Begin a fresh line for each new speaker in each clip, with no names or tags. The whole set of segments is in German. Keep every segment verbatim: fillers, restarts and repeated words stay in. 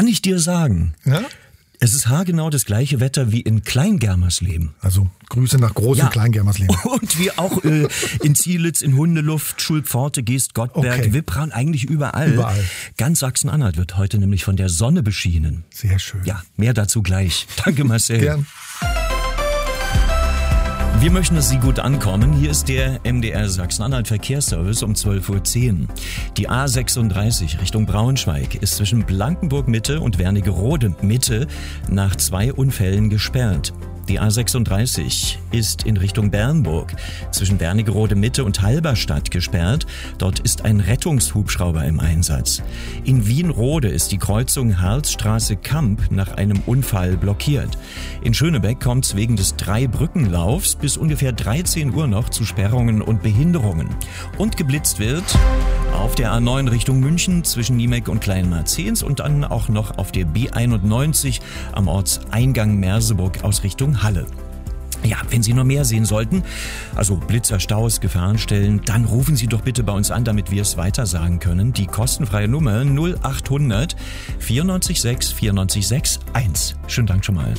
kann ich dir sagen.
Ja?
Es ist haargenau das gleiche Wetter wie in Kleingermersleben.
Also Grüße nach Groß-
Ja.
und Kleingermersleben.
Und wie auch äh, in Zielitz, in Hundeluft, Schulpforte, Geest, Gottberg,
Okay.
Wippran, eigentlich überall.
Überall.
Ganz Sachsen-Anhalt wird heute nämlich von der Sonne beschienen.
Sehr schön.
Ja, mehr dazu gleich. Danke, Marcel.
Gern.
Wir möchten, dass Sie gut ankommen. Hier ist der M D R Sachsen-Anhalt Verkehrsservice um zwölf Uhr zehn. Die A sechsunddreißig Richtung Braunschweig ist zwischen Blankenburg Mitte und Wernigerode Mitte nach zwei Unfällen gesperrt. Die A sechsunddreißig ist in Richtung Bernburg zwischen Wernigerode Mitte und Halberstadt gesperrt. Dort ist ein Rettungshubschrauber im Einsatz. In Wienrode ist die Kreuzung Harzstraße-Kamp nach einem Unfall blockiert. In Schönebeck kommt es wegen des Drei-Brücken-Laufs bis ungefähr dreizehn Uhr noch zu Sperrungen und Behinderungen. Und geblitzt wird auf der A neun Richtung München zwischen Niemeck und Kleinmarzens und dann auch noch auf der B einundneunzig am Ortseingang Merseburg aus Richtung Halle. Ja, wenn Sie noch mehr sehen sollten, also Blitzer, Staus, Gefahrenstellen, dann rufen Sie doch bitte bei uns an, damit wir es weiter sagen können. Die kostenfreie Nummer null achthundert vierundneunzig sechs vierundneunzig sechs eins. Schönen Dank schon mal.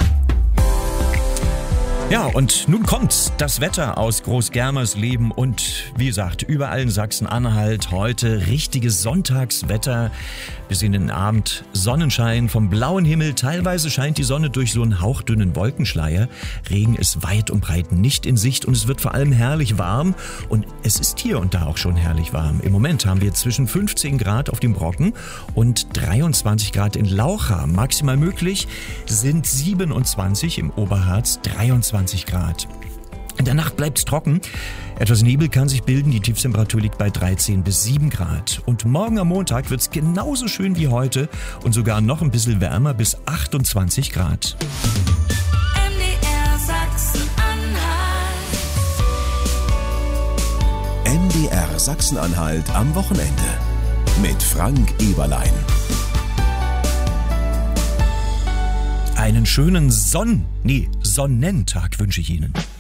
Ja, und nun kommt das Wetter aus Großgermersleben und wie gesagt, überall in Sachsen-Anhalt heute richtiges Sonntagswetter. Bis in den Abend Sonnenschein vom blauen Himmel. Teilweise scheint die Sonne durch so einen hauchdünnen Wolkenschleier. Regen ist weit und breit nicht in Sicht und es wird vor allem herrlich warm. Und es ist hier und da auch schon herrlich warm. Im Moment haben wir zwischen fünfzehn Grad auf dem Brocken und dreiundzwanzig Grad in Laucha. Maximal möglich sind siebenundzwanzig im Oberharz, dreiundzwanzig Grad. In der Nacht bleibt es trocken. Etwas Nebel kann sich bilden. Die Tiefstemperatur liegt bei dreizehn bis sieben Grad. Und morgen am Montag wird es genauso schön wie heute und sogar noch ein bisschen wärmer bis achtundzwanzig Grad.
M D R Sachsen-Anhalt.
M D R Sachsen-Anhalt am Wochenende mit Frank Eberlein.
Einen schönen Sonn... nee, Sonnentag wünsche ich Ihnen.